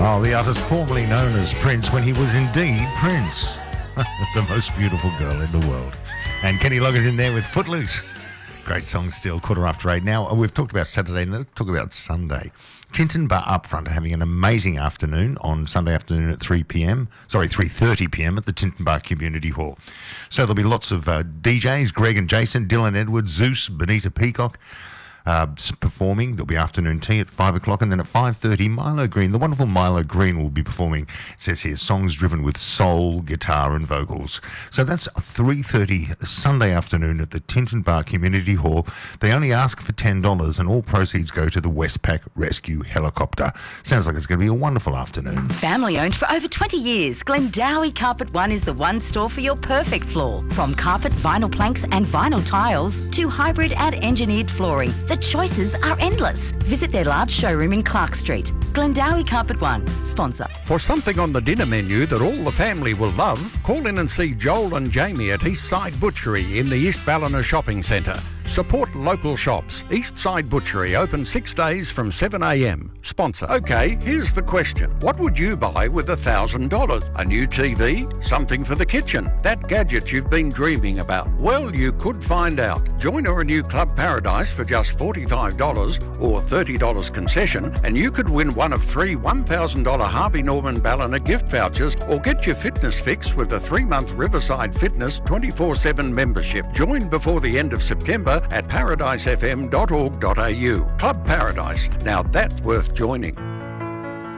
Oh, the artist formerly known as Prince when he was indeed Prince. The most beautiful girl in the world. And Kenny Loggins in there with Footloose. Great song still, 8:15 now. We've talked about Saturday, now let's talk about Sunday. Tinton Bar Upfront are having an amazing afternoon on Sunday afternoon at 3:30 p.m. at the Tinton Bar Community Hall. So there'll be lots of DJs, Greg and Jason, Dylan Edwards, Zeus, Benita Peacock, performing. There'll be afternoon tea at 5 o'clock, and then at 5:30, Milo Green, the wonderful Milo Green, will be performing. It says here, songs driven with soul, guitar and vocals. So that's 3:30 Sunday afternoon at the Tinton Bar Community Hall. They only ask for $10 and all proceeds go to the Westpac Rescue Helicopter. Sounds like it's going to be a wonderful afternoon. Family owned for over 20 years, Glendowie Carpet One is the one store for your perfect floor. From carpet, vinyl planks and vinyl tiles to hybrid and engineered flooring, the choices are endless. Visit their large showroom in Clark Street. Glendowie Carpet One, sponsor. For something on the dinner menu that all the family will love, call in and see Joel and Jamie at Eastside Butchery in the East Ballina Shopping Centre. Support local shops. Eastside Butchery open 6 days from 7 a.m. Sponsor. Okay, here's the question. What would you buy with $1,000? A new TV? Something for the kitchen? That gadget you've been dreaming about? Well, you could find out. Join or renew Club Paradise for just $45 or $30 concession, and you could win one of 3 $1,000 Harvey Norman Ballina gift vouchers, or get your fitness fix with a 3-month Riverside Fitness 24/7 membership. Join before the end of September at paradisefm.org.au. Club Paradise. Now that's worth joining.